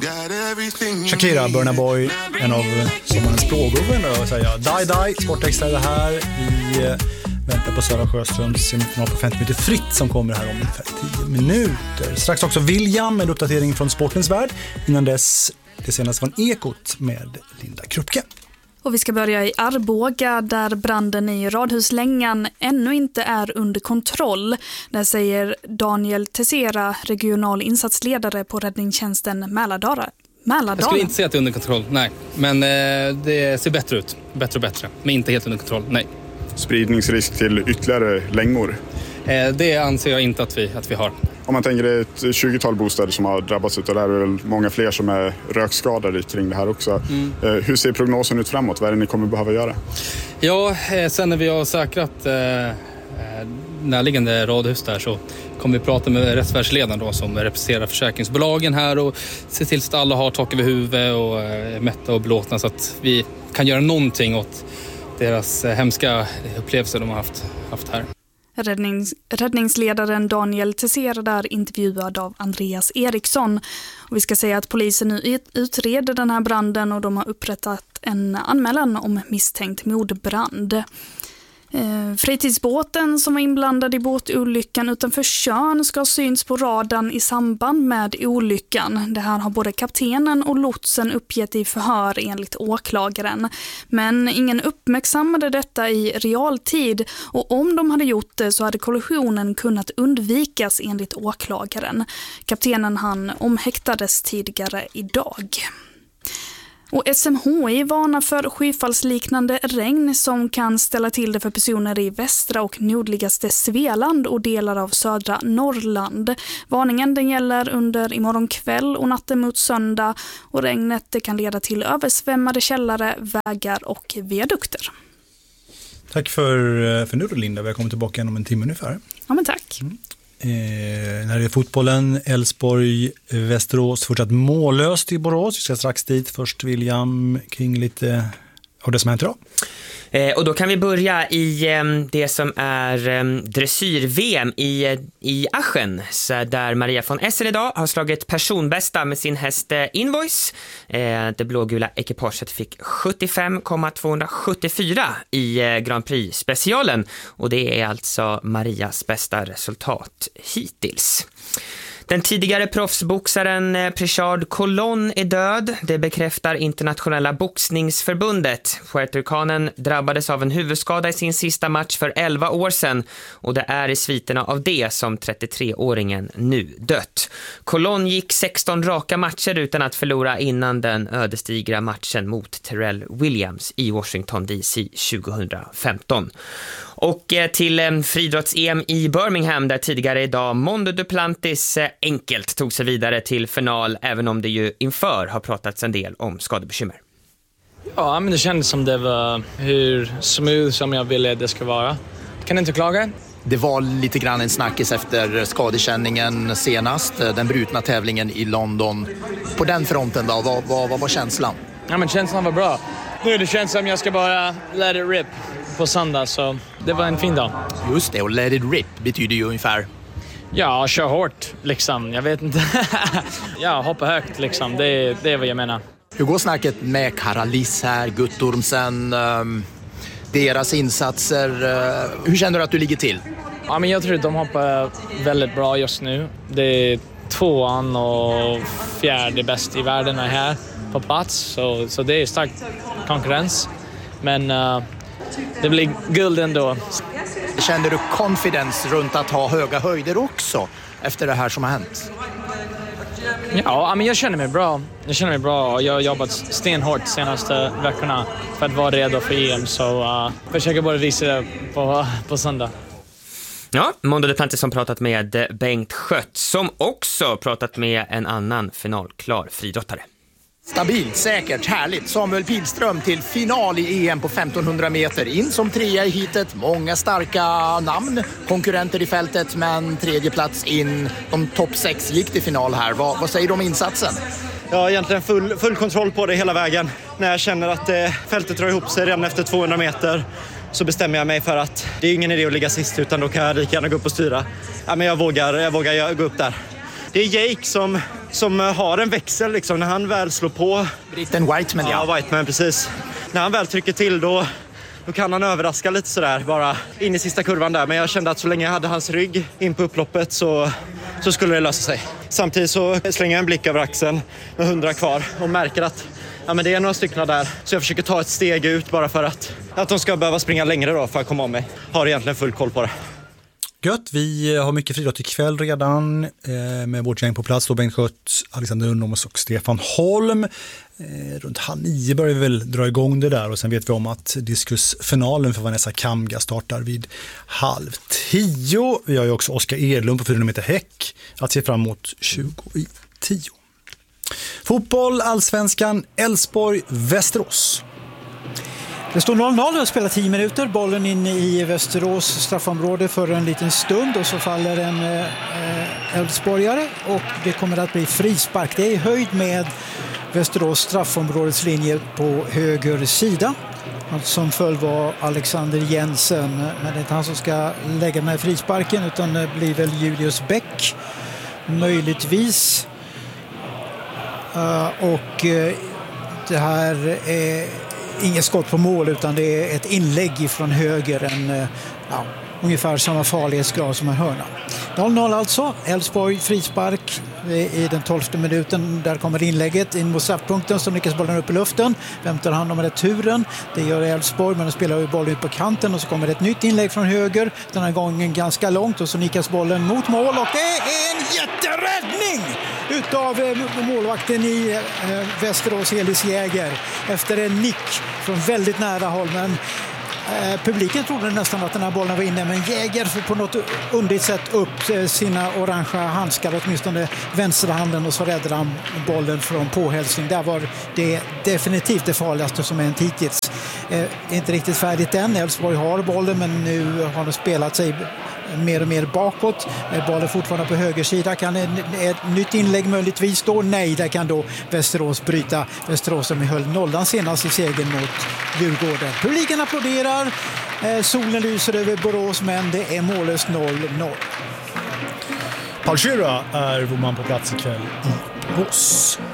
Shakira, Burna Boy, en av sommarens plågor, vill jag säga. Die, Sportextra är det här. Vi väntar på Sara Sjöströms semifinal på 50 meter fritt som kommer här om ungefär 10 minuter. Strax också William med uppdatering från sportens värld. Innan dess, det senaste var en Ekot med Linda Kruppke. Och vi ska börja i Arboga där branden i Radhuslängan ännu inte är under kontroll. Det säger Daniel Tessera, regional insatsledare på räddningstjänsten Mälardalen. Jag skulle inte säga att det är under kontroll, nej. Men det ser bättre ut. Bättre och bättre. Men inte helt under kontroll, nej. Spridningsrisk till ytterligare längor? Det anser jag inte att vi har. Om man tänker ett 20-tal bostäder som har drabbats utav det här, är väl många fler som är rökskadade kring det här också. Hur ser prognosen ut framåt? Vad är det ni kommer behöva göra? Ja, sen när vi har säkrat närliggande radhus där så kommer vi prata med rättsfärdsledaren då, som representerar försäkringsbolagen här och se till så att alla har tak över huvudet och är mätta och belåtna så att vi kan göra någonting åt deras hemska upplevelser de har haft här. Räddningsledaren Daniel Tessera där intervjuad av Andreas Eriksson. Och vi ska säga att polisen nu utreder den här branden och de har upprättat en anmälan om misstänkt mordbrand. Fritidsbåten som var inblandad i båtolyckan utanför Tjörn ska ha syns på radarn i samband med olyckan. Det här har både kaptenen och lotsen uppgett i förhör enligt åklagaren. Men ingen uppmärksammade detta i realtid och om de hade gjort det så hade kollisionen kunnat undvikas enligt åklagaren. Kaptenen han omhäktades tidigare idag. Och SMHI varnar för skyfallsliknande regn som kan ställa till det för personer i västra och nordligaste Svealand och delar av södra Norrland. Varningen den gäller under imorgon kväll och natten mot söndag och regnet det kan leda till översvämmade källare, vägar och viadukter. Tack för nu då, Linda. Vi kommer tillbaka om en timme ungefär. Ja, men tack. När det är fotbollen, Elfsborg, Västerås fortsatt mållöst i Borås. Vi ska strax dit. Först William kring lite av det som hänt idag. Och då kan vi börja i det som är dressyr-VM i Aschen, där Maria von Essen idag har slagit personbästa med sin häst Invoice. Det blågula ekipaget fick 75,274 i Grand Prix-specialen och det är alltså Marias bästa resultat hittills. Den tidigare proffsboxaren Prichard Colón är död. Det bekräftar internationella boxningsförbundet. Puertoricanen drabbades av en huvudskada i sin sista match för 11 år sedan och det är i sviterna av det som 33-åringen nu dött. Colón gick 16 raka matcher utan att förlora innan den ödesdigra matchen mot Terrell Williams i Washington DC 2015. Och till friidrotts-EM i Birmingham där tidigare idag Mondo Duplantis enkelt tog sig vidare till final, även om det ju inför har pratats en del om skadebekymmer. Ja, men det kändes som det var hur smooth som jag ville det ska vara. Kan inte klaga. Det var lite grann en snackis efter skadekänningen senast, den brutna tävlingen i London. På den fronten då, vad var känslan? Ja, men känslan var bra. Nu det känns som jag ska bara let it rip på söndag, så det var en fin dag. Just det, och let it rip betyder ju ungefär... Ja, kör hårt liksom, jag vet inte. Ja, hoppa högt liksom, det är vad jag menar. Hur går snacket med Karalis här, Guttormsen, deras insatser? Hur känner du att du ligger till? Ja, men jag tror att de hoppar väldigt bra just nu. Det är 2:an och 4:e bäst i världen är här på plats, så det är stark konkurrens. Men det blir guld ändå. Känner du confidence runt att ha höga höjder också efter det här som har hänt? Ja, men jag känner mig bra. Jag har jobbat stenhårt de senaste veckorna för att vara redo för EM. Så försöker bara visa det på söndag. Ja, Mondo Duplantis som pratat med Bengt Schött som också pratat med en annan finalklar friidrottare. Stabilt, säkert, härligt. Samuel Pilström till final i EM på 1500 meter. In som 3:a i hitet. Många starka namn, konkurrenter i fältet, men 3:e plats in. De topp 6 gick till final här. Vad säger du om insatsen? Ja, egentligen full kontroll på det hela vägen. När jag känner att fältet drar ihop sig redan efter 200 meter så bestämmer jag mig för att det är ingen idé att ligga sist, utan då kan jag lika gärna gå upp och styra. Ja, men jag vågar gå upp där. Det är Jake som som har en växel liksom. När han väl slår på... Britten Whiteman, ja. Ja, Whiteman, precis. När han väl trycker till då kan han överraska lite sådär, bara in i sista kurvan där. Men jag kände att så länge jag hade hans rygg in på upploppet så skulle det lösa sig. Samtidigt så slänger jag en blick över axeln med 100 kvar och märker att men det är några stycken där. Så jag försöker ta ett steg ut bara för att de ska behöva springa längre då för att komma om mig. Har egentligen full koll på det. Gött, vi har mycket friidrott ikväll redan med vårt gäng på plats då, Bengt Schött, Alexander Unnomus och Stefan Holm. Runt 8:30 börjar vi väl dra igång det där och sen vet vi om att diskusfinalen för Vanessa Kamga startar vid 9:30. Vi har ju också Oskar Edlund på 400 meter häck att se fram emot 20:10. Fotboll, Allsvenskan, Elfsborg, Västerås. Det står 0-0 och spelar 10 minuter. Bollen in i Västerås straffområde för en liten stund och så faller en Elfsborgare och det kommer att bli frispark. Det är i höjd med Västerås straffområdets linje på höger sida. Han som föll var Alexander Jensen, men det är inte han som ska lägga med frisparken utan det blir väl Julius Bäck möjligtvis. Och det här är inget skott på mål utan det är ett inlägg från höger, ungefär samma farlighetsgrad som en hörna. 0-0 alltså, Elfsborg frispark i den 12:e minuten. Där kommer inlägget in mot straffpunkten som lyckas bollen upp i luften. Vem tar hand om returen? Det gör Elfsborg, men de spelar ju bollen ut på kanten och så kommer ett nytt inlägg från höger. Den här gången ganska långt och så nickas bollen mot mål och det är en jätteräddning utav målvakten i Västerås, Elis Jäger, efter en nick från väldigt nära håll. Men publiken trodde nästan att den här bollen var inne, men Jäger får på något underligt sätt upp sina orangea handskar, åtminstone vänsterhanden, och så räddade han bollen från påhälsning. Där var det definitivt det farligaste som hänt hittills. Inte riktigt färdigt än. Elfsborg har bollen, men nu har de spelat sig mer och mer bakåt. Bollen fortfarande på höger sida. Kan ett nytt inlägg möjligtvis då? Nej, där kan då Västerås bryta. Västerås som höll nollan senast i segern mot Djurgården. Publiken applåderar. Solen lyser över Borås, men det är mållöst 0-0. Paul Schürrer är vår man på plats ikväll i Borås.